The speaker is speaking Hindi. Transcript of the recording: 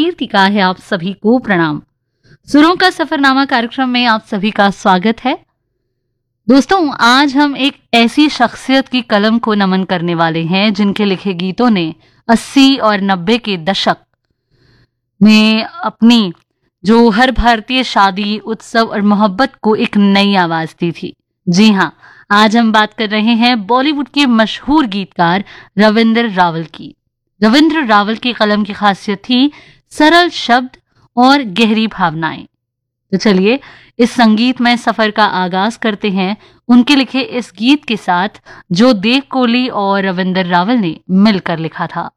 कीर्तिका है। आप सभी को प्रणाम। सुरों का सफरनामा कार्यक्रम में आप सभी का स्वागत है। दोस्तों, आज हम एक ऐसी शख्सियत की कलम को नमन करने वाले हैं जिनके लिखे गीतों ने 80 और 90 के दशक में अपनी जो हर भारतीय शादी, उत्सव और मोहब्बत को एक नई आवाज दी थी। जी हाँ, आज हम बात कर रहे हैं बॉलीवुड के मशहूर गीतकार रविंद्र रावल की। रविंद्र रावल की कलम की खासियत थी सरल शब्द और गहरी भावनाएं। तो चलिए इस संगीतमय सफर का आगाज करते हैं उनके लिखे इस गीत के साथ जो देव कोहली और रविंद्र रावल ने मिलकर लिखा था।